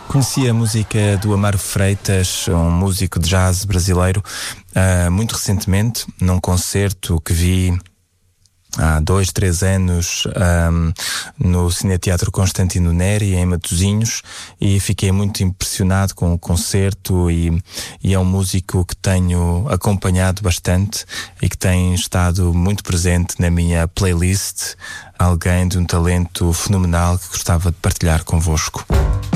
Conheci a música do Amaro Freitas, um músico de jazz brasileiro, muito recentemente, num concerto que vi há 2, 3 anos no Cineteatro Constantino Neri, em Matosinhos, e fiquei muito impressionado com o concerto e é um músico que tenho acompanhado bastante e que tem estado muito presente na minha playlist, alguém de um talento fenomenal que gostava de partilhar convosco.